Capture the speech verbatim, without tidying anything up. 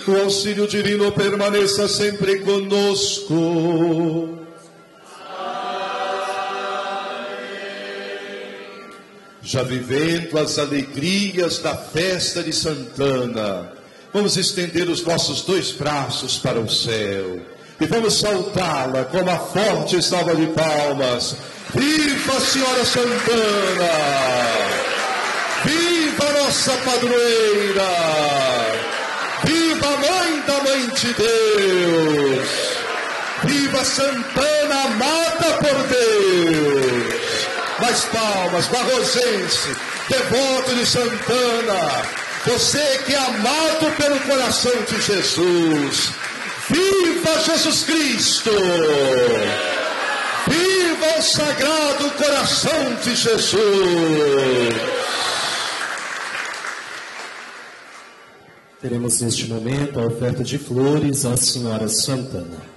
o auxílio divino permaneça sempre conosco. Já vivendo as alegrias da festa de Santana, vamos estender os nossos dois braços para o céu e vamos saudá-la com uma forte salva de palmas. Viva a Senhora Santana! Viva a nossa padroeira! Viva a Mãe da Mãe de Deus! Viva Santana, amada por Deus! Mais palmas, barrosense, devoto de Santana, você que é amado pelo coração de Jesus. Viva Jesus Cristo! Viva o Sagrado Coração de Jesus! Teremos neste momento a oferta de flores à Senhora Santana.